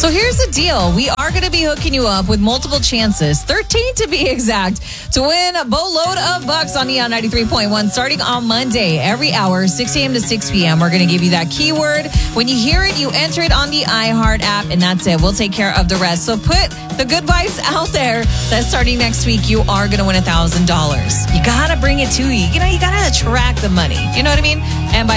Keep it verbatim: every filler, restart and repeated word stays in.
So here's the deal. We are going to be hooking you up with multiple chances, thirteen to be exact, to win a boatload of bucks on Neon ninety-three point one starting on Monday. Every hour, six a.m. to six p.m. We're going to give you that keyword. When you hear it, you enter it on the iHeart app, and that's it. We'll take care of the rest. So put the good vibes out there that starting next week, you are going to win one thousand dollars. You got to bring it to you. You know, you got to attract the money. You know what I mean? And by